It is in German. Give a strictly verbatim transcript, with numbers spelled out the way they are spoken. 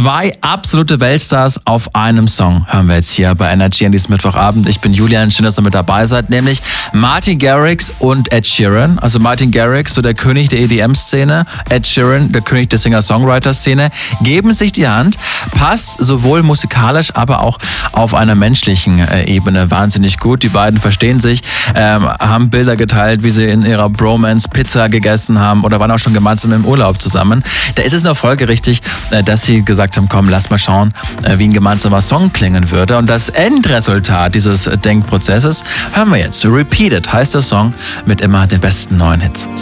Zwei absolute Weltstars auf einem Song hören wir jetzt hier bei Energy an diesem Mittwochabend. Ich bin Julian, schön, dass ihr mit dabei seid, nämlich Martin Garrix und Ed Sheeran. Also Martin Garrix, so der König der E D M-Szene, Ed Sheeran, der König der Singer-Songwriter-Szene, geben sich die Hand, passt sowohl musikalisch, aber auch auf einer menschlichen äh, Ebene wahnsinnig gut. Die beiden verstehen sich, ähm, haben Bilder geteilt, wie sie in ihrer Bromance Pizza gegessen haben oder waren auch schon gemeinsam im Urlaub zusammen. Da ist es nur folgerichtig, äh, dass sie gesagt haben, komm, lass mal schauen, wie ein gemeinsamer Song klingen würde. Und das Endresultat dieses Denkprozesses hören wir jetzt. Repeated heißt der Song mit immer den besten neuen Hits.